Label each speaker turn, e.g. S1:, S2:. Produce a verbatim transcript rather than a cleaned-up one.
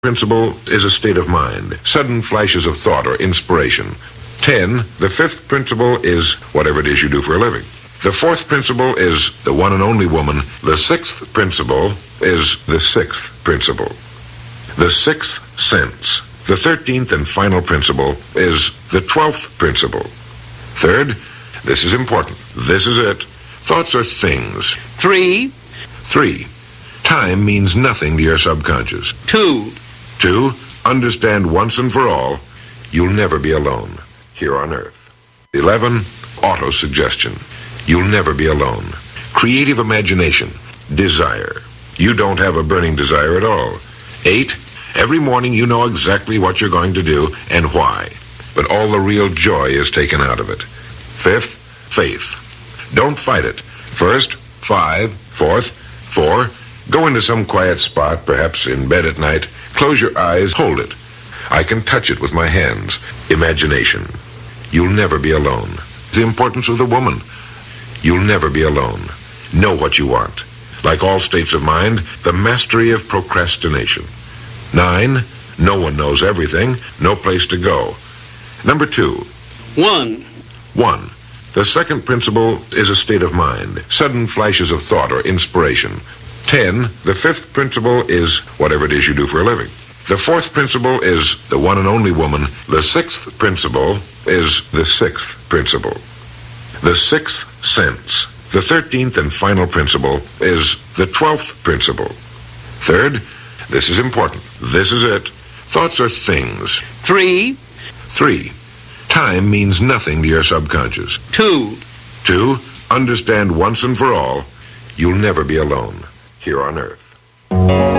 S1: principle is a state of mind, sudden flashes of thought or inspiration. Ten, the fifth principle is whatever it is you do for a living. The fourth principle is the one and only woman. The sixth principle is the sixth principle. The sixth sense. The thirteenth and final principle is the twelfth principle. Third, this is important. This is it. Thoughts are things.
S2: Three.
S1: Three, time means nothing to your subconscious.
S2: Two.
S1: Two, understand once and for all, you'll never be alone here on Earth. Eleven, auto-suggestion. You'll never be alone. Creative imagination. Desire. You don't have a burning desire at all. Eight, every morning you know exactly what you're going to do and why, but all the real joy is taken out of it. Fifth, faith. Don't fight it. First, five. Fourth, four, go into some quiet spot, perhaps in bed at night. Close your eyes, hold it. I can touch it with my hands. Imagination. You'll never be alone. The importance of the woman. You'll never be alone. Know what you want. Like all states of mind, the mastery of procrastination. Nine, no one knows everything, no place to go. Number two.
S2: One.
S1: One. The second principle is a state of mind, sudden flashes of thought or inspiration. Ten, the fifth principle is whatever it is you do for a living. The fourth principle is the one and only woman. The sixth principle is the sixth principle. The sixth sense. The thirteenth and final principle is the twelfth principle. Third, this is important. This is it. Thoughts are things.
S2: Three.
S1: Three, time means nothing to your subconscious.
S2: Two.
S1: Two, understand once and for all, you'll never be alone here on Earth.